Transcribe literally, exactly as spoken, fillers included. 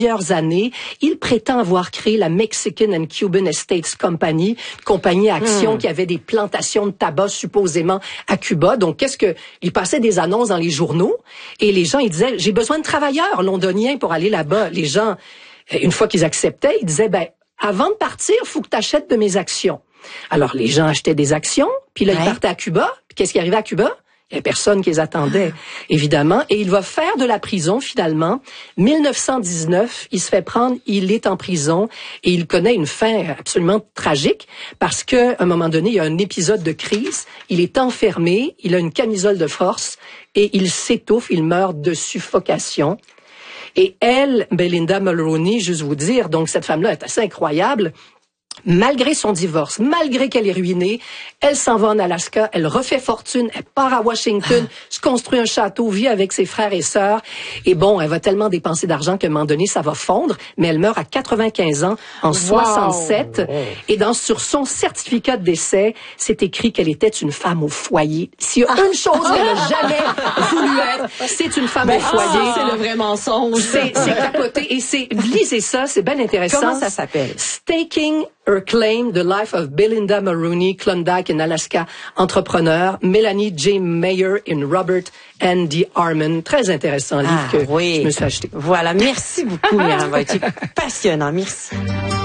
plusieurs années, il prétend avoir créé la Mexican and Cuban Estates Company, compagnie à action mmh. qui avait des plantations de tabac supposément à Cuba. Donc, qu'est-ce que il passait des annonces dans les journaux et les gens, ils disaient, j'ai besoin de travailleurs londoniens pour aller là-bas. Les gens, une fois qu'ils acceptaient, ils disaient, ben, avant de partir, faut que tu achètes de mes actions. Alors, les gens achetaient des actions, puis là, ouais. ils partaient à Cuba. Puis qu'est-ce qui arrivait à Cuba? Il n'y a personne qui les attendait, évidemment. Et il va faire de la prison, finalement. mille neuf cent dix-neuf, il se fait prendre, il est en prison et il connaît une fin absolument tragique parce que, à un moment donné, il y a un épisode de crise. Il est enfermé, il a une camisole de force et il s'étouffe, il meurt de suffocation. Et elle, Belinda Mulroney, juste vous dire, donc cette femme-là est assez incroyable. Malgré son divorce, malgré qu'elle est ruinée, elle s'en va en Alaska, elle refait fortune, elle part à Washington, ah. se construit un château, vit avec ses frères et sœurs. Et bon, elle va tellement dépenser d'argent qu'à un moment donné, ça va fondre. Mais elle meurt à quatre-vingt-quinze ans, en wow. soixante-sept. Wow. Et dans, sur son certificat de décès, c'est écrit qu'elle était une femme au foyer. S'il y a ah. une chose qu'elle n'a jamais voulu être, c'est une femme ben, au foyer. Ah, c'est le vrai mensonge. C'est, c'est capoté. Et c'est, lisez ça, c'est bien intéressant. Comment ça s'appelle? Staking Her Claim, The Life of Belinda Mulroney, Klondike in Alaska, entrepreneur, Melanie J. Mayer in Robert Andy Harmon. Très intéressant livre ah, que oui. je me suis acheté. Voilà, merci beaucoup, Myriam. Ça a été passionnant, merci.